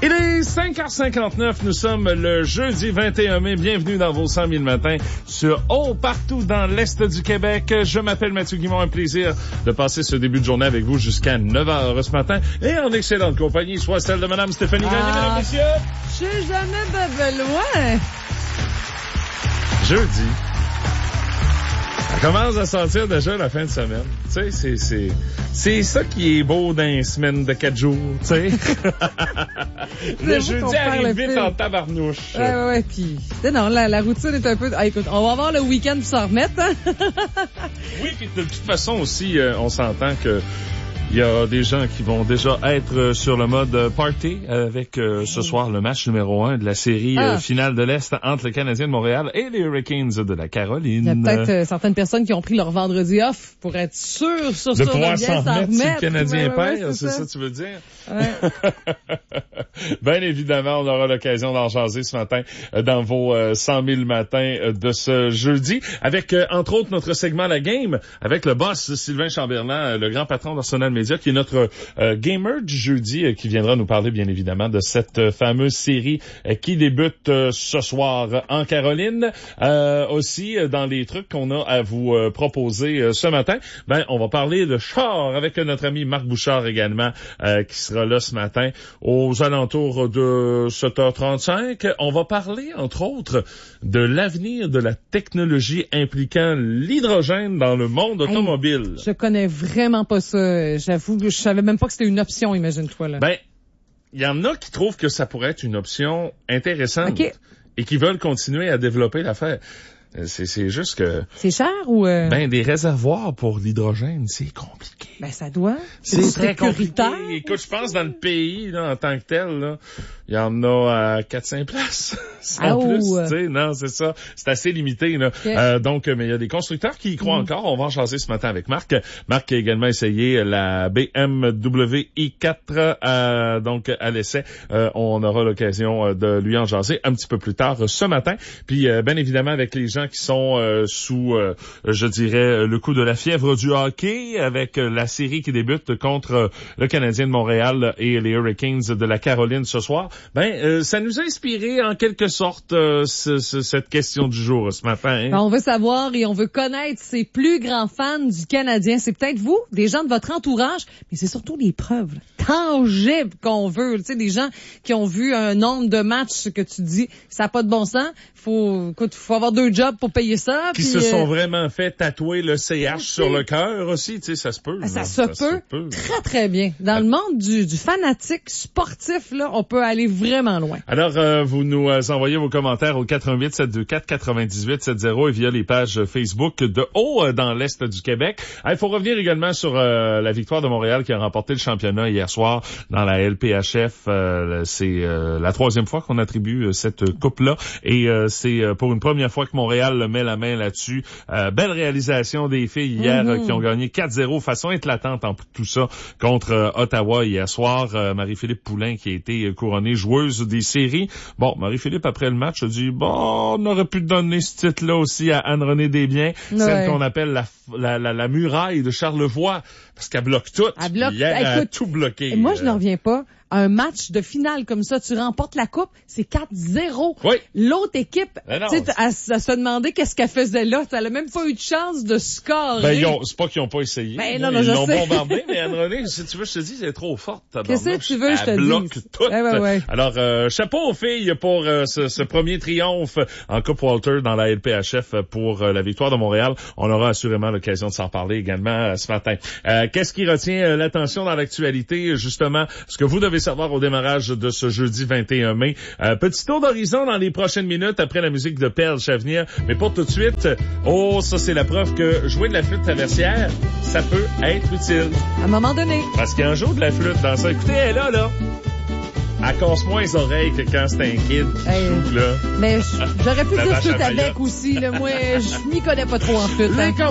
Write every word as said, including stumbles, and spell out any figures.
Il est cinq heures cinquante-neuf, nous sommes le jeudi vingt et un mai. Bienvenue dans vos cent mille matins sur haut partout dans l'Est du Québec. Je m'appelle Mathieu Guimond, un plaisir de passer ce début de journée avec vous jusqu'à neuf heures ce matin. Et en excellente compagnie, soit celle de Madame Stéphanie Gagné, ah, mesdames, messieurs. Je suis jamais de loin. Jeudi. Ça commence à sentir déjà la fin de semaine. Tu sais, c'est, c'est, c'est ça qui est beau dans une semaine de quatre jours, tu sais. Le jeudi arrive vite en tabarnouche. Ouais, ouais, ouais, pis, non, la, la routine est un peu, ah, écoute, on va avoir le week-end pour s'en remettre, hein. Oui, puis de toute façon aussi, euh, on s'entend que il y a des gens qui vont déjà être sur le mode party avec euh, ce soir le match numéro un de la série ah. euh, finale de l'Est entre le Canadien de Montréal et les Hurricanes de la Caroline. Il y a peut-être euh, certaines personnes qui ont pris leur vendredi off pour être sûrs sur de ce pouvoir s'en remettre si le Canadien ouais, perd, ouais, ouais, c'est, c'est ça que tu veux dire? Ouais. Bien évidemment, on aura l'occasion d'en jaser ce matin dans vos euh, cent mille matins de ce jeudi avec, euh, entre autres, notre segment La Game avec le boss Sylvain Chamberlain, le grand patron d'Arsenal Media, qui est notre euh, gamer du jeudi, euh, qui viendra nous parler, bien évidemment, de cette euh, fameuse série euh, qui débute euh, ce soir en Caroline. Euh, aussi, euh, dans les trucs qu'on a à vous euh, proposer euh, ce matin, ben, on va parler de char avec euh, notre ami Marc Bouchard également, euh, qui sera là ce matin aux alentours de sept heures trente-cinq. On va parler, entre autres, de l'avenir de la technologie impliquant l'hydrogène dans le monde hey, automobile. Je connais vraiment pas ça. J'avoue, je savais même pas que c'était une option, imagine-toi, là. Ben, il y en a qui trouvent que ça pourrait être une option intéressante. Okay. Et qui veulent continuer à développer l'affaire. C'est, c'est juste que... C'est cher ou... Euh... Ben, des réservoirs pour l'hydrogène, c'est compliqué. Ben, ça doit. C'est, c'est très sécuritaire. compliqué. Écoute, je pense dans le pays, là, en tant que tel, là, il y en a à quatre cinq places. Sans oh. plus, tu sais. Non, c'est ça. C'est assez limité, là. Okay. Euh, donc, mais il y a des constructeurs qui y croient mm. encore. On va en jaser ce matin avec Marc. Marc a également essayé la B M W i quatre, euh, donc, à l'essai. Euh, on aura l'occasion de lui en jaser un petit peu plus tard ce matin. Puis, euh, bien évidemment, avec les gens qui sont euh, sous, euh, je dirais, le coup de la fièvre du hockey, avec euh, la série qui débute contre euh, le Canadien de Montréal et les Hurricanes de la Caroline ce soir, ben euh, ça nous a inspiré en quelque sorte euh, ce, ce, cette question du jour ce matin. Hein? Ben, on veut savoir et on veut connaître ces plus grands fans du Canadien. C'est peut-être vous, des gens de votre entourage, mais c'est surtout des preuves là, tangibles qu'on veut. Tu sais, des gens qui ont vu un nombre de matchs que tu dis, ça n'a pas de bon sens. Faut, écoute, faut avoir deux jobs pour payer ça. Qui puis, se sont euh... vraiment fait tatouer le C H sur le cœur aussi, tu sais, ça se peut. Ça, ça, se, ça peut se peut très très bien. Dans ah. le monde du, du fanatique sportif, là, on peut aller vraiment loin. Alors, euh, vous nous euh, envoyez vos commentaires au quatre un huit sept deux quatre quatre-vingt-dix-huit soixante et via les pages Facebook de Haut euh, dans l'Est du Québec. Il faut revenir également sur euh, la victoire de Montréal qui a remporté le championnat hier soir dans la L P H F. Euh, c'est euh, la troisième fois qu'on attribue euh, cette coupe-là et euh, c'est euh, pour une première fois que Montréal met la main là-dessus. Euh, belle réalisation des filles hier mm-hmm. euh, qui ont gagné quatre zéro façon éclatante en tout ça contre euh, Ottawa hier soir. Euh, Marie-Philippe Poulin qui a été euh, couronnée joueuse des séries. Bon, Marie-Philippe après le match a dit bon, on aurait pu donner ce titre-là aussi à Anne-Renée Desbiens, ouais. celle qu'on appelle la, la, la, la muraille de Charlevoix parce qu'elle bloque tout. Elle bloque, hier, écoute, elle a tout bloqué. Moi, je ne reviens pas. Un match de finale comme ça, tu remportes la coupe, c'est quatre zéro. Oui. L'autre équipe, tu sais, elle, elle se demandait qu'est-ce qu'elle faisait là. Elle a même pas eu de chance de scorer. Ben, ils ont, c'est pas qu'ils ont pas essayé. Ben, non, non, ils je l'ont sais. bombardé, mais Anne-Renée, si tu veux, je te dis, elle est trop forte. Qu'est-ce que tu veux, je te dis? Elle bloque tout. Ouais, ouais, ouais. Alors, euh, chapeau aux filles pour euh, ce, ce premier triomphe en Coupe Walter dans la L P H F pour euh, la victoire de Montréal. On aura assurément l'occasion de s'en parler également euh, ce matin. Euh, qu'est-ce qui retient euh, l'attention dans l'actualité, justement? Ce que vous devez savoir au démarrage de ce jeudi vingt et un mai. Euh, petit tour d'horizon dans les prochaines minutes après la musique de Perle Chavenir. Mais pour tout de suite, oh, ça c'est la preuve que jouer de la flûte traversière, ça peut être utile. À un moment donné. Parce qu'il y a un jour de la flûte dans ça. Écoutez, elle est là, là. Elle casse moins les oreilles que quand c'est un kid qui hey, joue, là. Mais j'aurais pu dire flûte avec aussi, là. Moi, je m'y connais pas trop en flûte. Hein.